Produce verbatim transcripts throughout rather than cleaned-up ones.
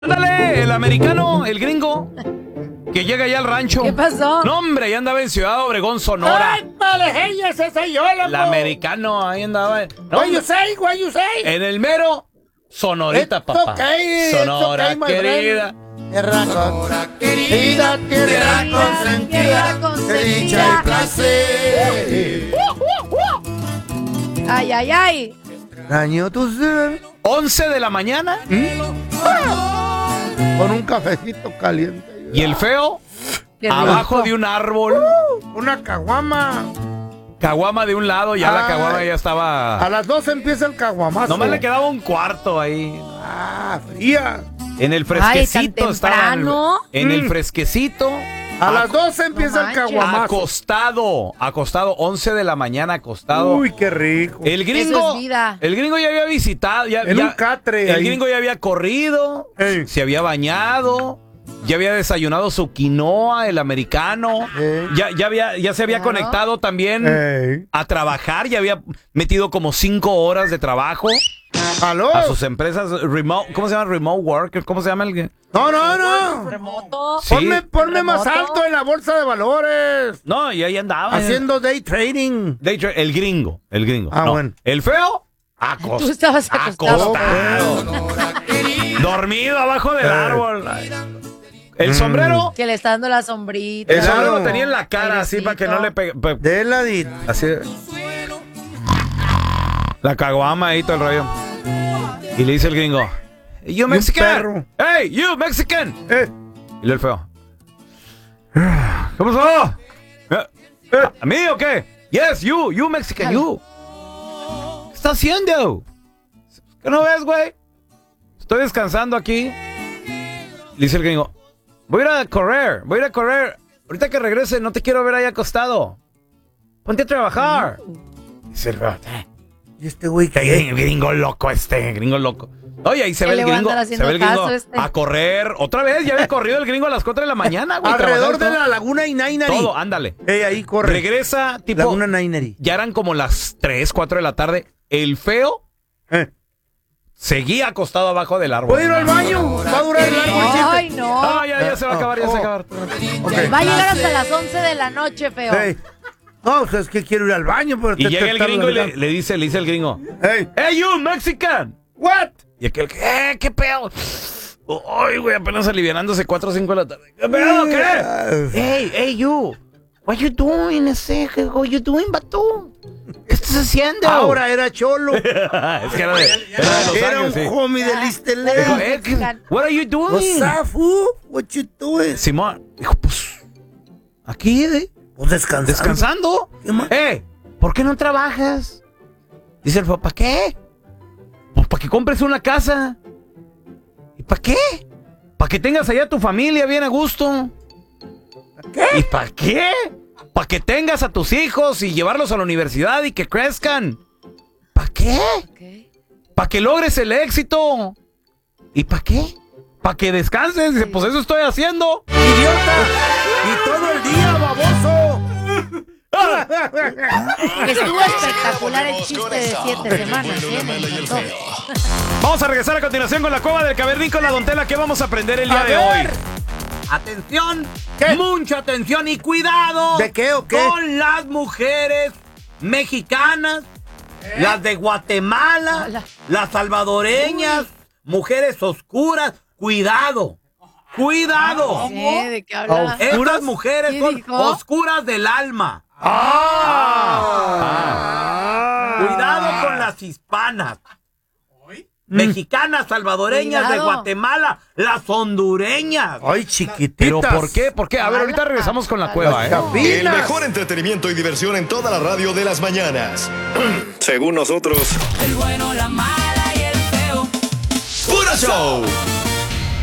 Ándale, el americano, el gringo, que llega allá al rancho. ¿Qué pasó? No, hombre, ya andaba en Ciudad Obregón, Sonora. ¡Ay, vale, ese soy yo, loco! El americano, ahí andaba. No, What you say, what you say? en el mero Sonorita, It's papá. okay, Sonora, it's okay, my querida. Tierra Sonora, querida, tierra consentida, de dicha y placer. Ay, ay, ay. Extraño tu ser. once de la mañana. Con un cafecito caliente. Y el feo, Qué abajo rico. de un árbol. Una caguama. Caguama de un lado, ya la Ay. caguama ya A estaba. las doce empieza el caguamazo. Nomás le quedaba un cuarto ahí. Ah, fría. En el Ay, fresquecito ¿tan estaba. En el, temprano? en el Mm. fresquecito. A las doce empieza No el manches. caguamazo. Acostado, acostado, once de la mañana acostado. Uy, qué rico. El gringo, Eso es vida. el gringo ya había visitado, ya, En ya- un catre el ahí. gringo ya había corrido, Ey. se había bañado, ya había desayunado su quinoa, el americano, Ey. ya, ya había, ya se había Claro. conectado también Ey. a trabajar, ya había metido como cinco horas de trabajo ¿Aló? a sus empresas remote, ¿cómo se llama? Remote worker, ¿cómo se llama el? No, no, no. Remoto. Sí. Ponme, ponme más Remoto. alto en la bolsa de valores. No, y ahí andaba. Haciendo day trading. Day tra- el gringo, el gringo. Ah, no. bueno. El feo, acost- Tú estabas acostado. acostado. Dormido abajo del Eh. árbol. El Mm. sombrero, Que le está dando la sombrita. el Claro. sombrero lo tenía en la cara así Airecito. para que no le pegue. pe- De ladito. Así. La caguama ahí todo el rollo. Y le dice el gringo, You un Mexican. perro. Hey, you Mexican. Eh, Y le el feo. ¿Qué pasó? Eh, eh, ¿A mí o qué? Yes, you, you Mexican, Dale. you. ¿Qué estás haciendo? ¿Qué no ves, güey? Estoy descansando aquí. Le dice el gringo, voy a ir a correr, voy a ir a correr. Ahorita que regrese, no te quiero ver ahí acostado. Ponte a trabajar. Dice el feo, "Eh, y este güey qué que gringo loco este, gringo loco. Oye, ahí se ¿Qué ve le el va a gringo, andar se haciendo ve el gringo caso este? a correr. Otra vez, ya había corrido el gringo a las cuatro de la mañana, güey. alrededor de trabajando. la laguna Inainari. Todo, ándale. Eh, ahí corre. Regresa, tipo, Laguna Inainari. ya eran como las tres, cuatro de la tarde. El feo Eh. seguía acostado abajo del árbol. ¿Puedo ir al baño? Va a durar el largo el Ay, chiste. no. Ah, ya, ya se va a acabar, ya se va a acabar. Ok. Va a llegar hasta las once de la noche, feo. Ey. No, o sea, es que quiero ir al baño, pero Y te- llega te el tardas gringo y le, tanto. le dice, le dice el gringo, Ey. Hey, you, Mexican. What? Y aquel, ¿qué? ¿Qué pedo? Ay, güey, apenas alivianándose cuatro o cinco de la tarde. ¿Qué pedo? ¿Qué? Hey, hey, you. What you doing? Ese, what you doing, vato? ¿Qué estás haciendo? Ahora era cholo. es que era de, era de Los Era un Ángeles, sí. homie del East L A. Dijo, eh, ¿qué- what are you doing? What's up, fool? What you doing? Simón dijo, pues, aquí, eh, Pues descansando. descansando. ¿Qué más? Eh, ¿por qué no trabajas? Dice el papá, ¿para qué? Pues para que compres una casa. ¿Y para qué? Para que tengas allá tu familia bien a gusto. ¿Qué? ¿Y para qué? Para que tengas a tus hijos y llevarlos a la universidad y que crezcan. ¿Para qué? Ok. Para que logres el éxito. ¿Y para qué? Para que descanses. Dice, pues eso estoy haciendo. ¡Idiota! ¡Y todo el día, baboso! Estuvo espectacular el chiste de siete semanas, ¿eh? Me encantó. Vamos a regresar a continuación con la cueva del cavernícola, Don Tela. ¿Qué vamos a aprender el día A de ver. hoy? Atención, ¿Qué? mucha atención y cuidado. ¿De qué o qué? Con las mujeres mexicanas, las de Guatemala, Hola. las salvadoreñas, mujeres oscuras. Cuidado, cuidado. ¿Qué? ¿De qué habla? Estas mujeres ¿Qué son dijo? oscuras del alma. Ah. Cuidado con las hispanas. Mexicanas, salvadoreñas, de Cuidado. Guatemala, las hondureñas. Ay, chiquititas. ¿Pero por qué? ¿Por qué? A ver, ahorita regresamos con la cueva, ¿eh? Las El chapinas. mejor entretenimiento y diversión en toda la radio de las mañanas. Según nosotros. El bueno, la mala y el feo. ¡Puro show!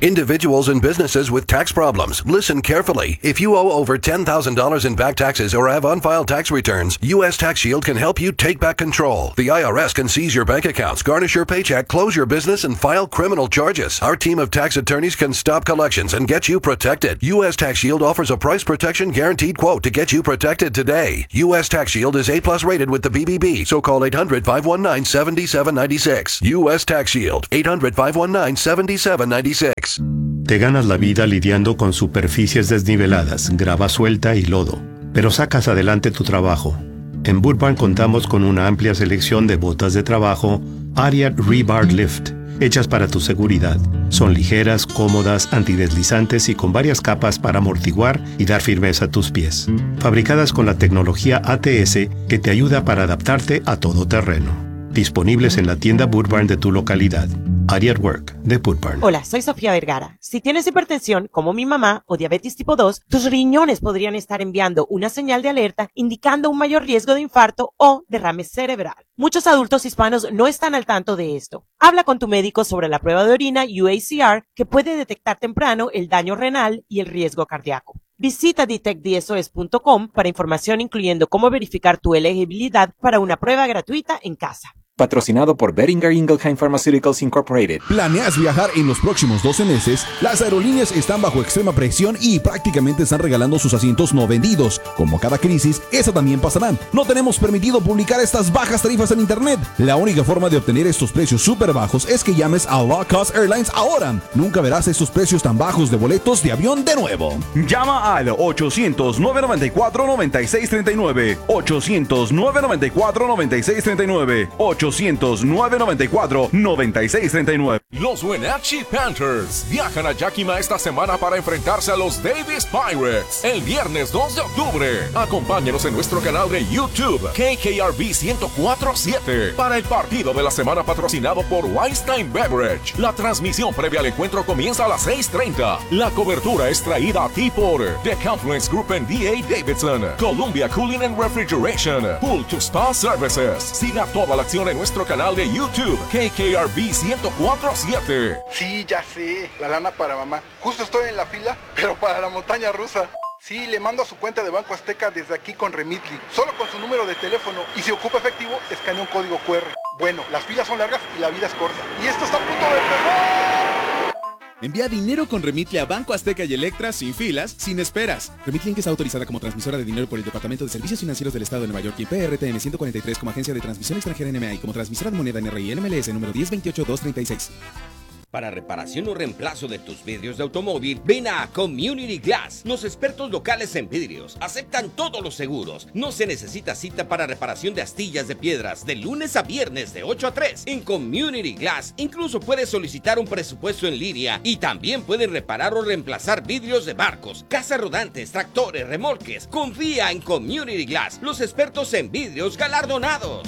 Individuals and businesses with tax problems. Listen carefully. If you owe over ten thousand dollars in back taxes or have unfiled tax returns, U S Tax Shield can help you take back control. The I R S can seize your bank accounts, garnish your paycheck, close your business, and file criminal charges. Our team of tax attorneys can stop collections and get you protected. U S Tax Shield offers a price protection guaranteed quote to get you protected today. U S Tax Shield is A plus rated with the B B B, so call eight hundred, five one nine, seven seven nine six. U S Tax Shield, eight hundred, five one nine, seven seven nine six. Te ganas la vida lidiando con superficies desniveladas, grava suelta y lodo, pero sacas adelante tu trabajo. En Boot Barn contamos con una amplia selección de botas de trabajo Ariat Rebar Lift, hechas para tu seguridad. Son ligeras, cómodas, antideslizantes y con varias capas para amortiguar y dar firmeza a tus pies. Fabricadas con la tecnología A T S que te ayuda para adaptarte a todo terreno. Disponibles en la tienda Boot Barn de tu localidad. Ariat Work de Boot Barn. Hola, soy Sofía Vergara. Si tienes hipertensión, como mi mamá, o diabetes tipo dos, tus riñones podrían estar enviando una señal de alerta indicando un mayor riesgo de infarto o derrame cerebral. Muchos adultos hispanos no están al tanto de esto. Habla con tu médico sobre la prueba de orina U A C R que puede detectar temprano el daño renal y el riesgo cardíaco. Visita detect d s o s punto com para información incluyendo cómo verificar tu elegibilidad para una prueba gratuita en casa. Patrocinado por Boehringer Ingelheim Pharmaceuticals Incorporated. ¿Planeas viajar en los próximos doce meses? Las aerolíneas están bajo extrema presión y prácticamente están regalando sus asientos no vendidos. Como cada crisis, esa también pasará. No tenemos permitido publicar estas bajas tarifas en internet. La única forma de obtener estos precios súper bajos es que llames a Low Cost Airlines ahora. Nunca verás estos precios tan bajos de boletos de avión de nuevo. Llama al ochocientos, nueve noventa y cuatro, noventa y seis treinta y nueve. ochocientos, nueve noventa y cuatro, noventa y seis treinta y nueve. ochocientos, nueve noventa y cuatro, noventa y seis treinta y nueve. Los Wenatchee Panthers viajan a Yakima esta semana para enfrentarse a los Davis Pirates el viernes dos de octubre. Acompáñenos en nuestro canal de YouTube K K R B ciento cuatro punto siete para el partido de la semana patrocinado por Weinstein Beverage. La transmisión previa al encuentro comienza a las seis treinta. La cobertura es traída a ti por The Confluence Group and D A Davidson, Columbia Cooling and Refrigeration, Pool to Spa Services. Siga toda la acción en nuestro canal de YouTube K K R B ciento cuatro punto siete. Sí, ya sé, la lana para mamá. Justo estoy en la fila, pero para la montaña rusa. Sí, le mando a su cuenta de Banco Azteca desde aquí con Remitly, solo con su número de teléfono, y si ocupa efectivo, escanea un código Q R. Bueno, las filas son largas y la vida es corta. Y esto está a punto de empezar. Envía dinero con Remitly a Banco Azteca y Electra sin filas, sin esperas. Remitly Inc está autorizada como transmisora de dinero por el Departamento de Servicios Financieros del Estado de Nueva York y P R T N ciento cuarenta y tres como agencia de transmisión extranjera N M A y como transmisora de moneda N R I N M L S número diez veintiocho dos treinta y seis. Para reparación o reemplazo de tus vidrios de automóvil, ven a Community Glass. Los expertos locales en vidrios aceptan todos los seguros. No se necesita cita para reparación de astillas de piedras de lunes a viernes de ocho a tres. En Community Glass incluso puedes solicitar un presupuesto en línea y también pueden reparar o reemplazar vidrios de barcos, casas rodantes, tractores, remolques. Confía en Community Glass, los expertos en vidrios galardonados.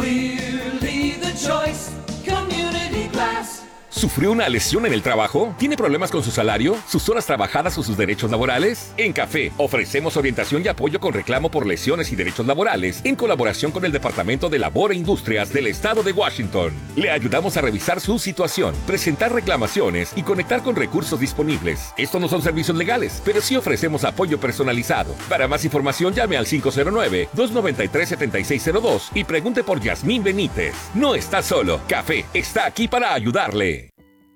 Clearly the choice, Community Glass. ¿Sufrió una lesión en el trabajo? ¿Tiene problemas con su salario, sus horas trabajadas o sus derechos laborales? En Café ofrecemos orientación y apoyo con reclamo por lesiones y derechos laborales en colaboración con el Departamento de Labor e Industrias del Estado de Washington. Le ayudamos a revisar su situación, presentar reclamaciones y conectar con recursos disponibles. Estos no son servicios legales, pero sí ofrecemos apoyo personalizado. Para más información llame al cinco cero nueve, dos nueve tres, siete seis cero dos y pregunte por Yasmín Benítez. No está solo, Café está aquí para ayudarle.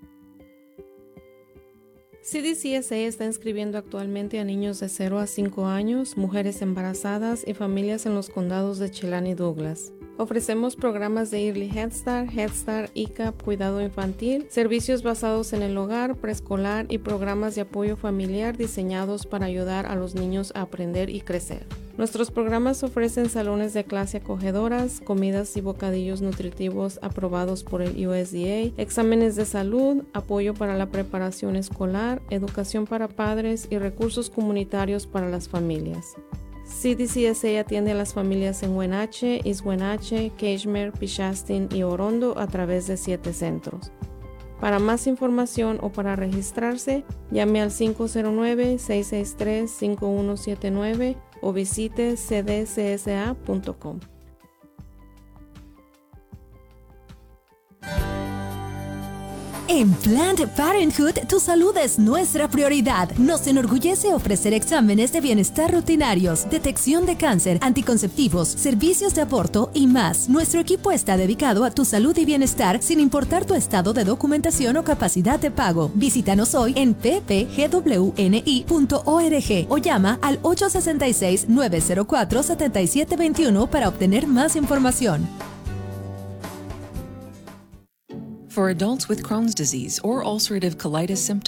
C D C S A está inscribiendo actualmente a niños de cero a cinco años, mujeres embarazadas y familias en los condados de Chelan y Douglas. Ofrecemos programas de Early Head Start, Head Start, I C A P, cuidado infantil, servicios basados en el hogar, preescolar y programas de apoyo familiar diseñados para ayudar a los niños a aprender y crecer. Nuestros programas ofrecen salones de clase acogedoras, comidas y bocadillos nutritivos aprobados por el U S D A, exámenes de salud, apoyo para la preparación escolar, educación para padres y recursos comunitarios para las familias. C D C S A atiende a las familias en Wenatchee, East Wenatchee, Cashmere, Pichastin y Orondo a través de siete centros. Para más información o para registrarse, llame al cinco cero nueve, seis seis tres, cinco uno siete nueve o visite c d c s a punto com. En Planned Parenthood, tu salud es nuestra prioridad. Nos enorgullece ofrecer exámenes de bienestar rutinarios, detección de cáncer, anticonceptivos, servicios de aborto y más. Nuestro equipo está dedicado a tu salud y bienestar sin importar tu estado de documentación o capacidad de pago. Visítanos hoy en p p g w n i punto org o llama al ocho seis seis, nueve cero cuatro, siete siete dos uno para obtener más información. For adults with Crohn's disease or ulcerative colitis symptoms,